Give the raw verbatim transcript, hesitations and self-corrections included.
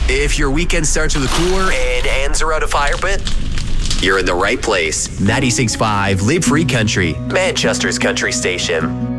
If your weekend starts with a cooler and ends around a fire pit, you're in the right place. ninety-six point five Live Free Country, Manchester's country station.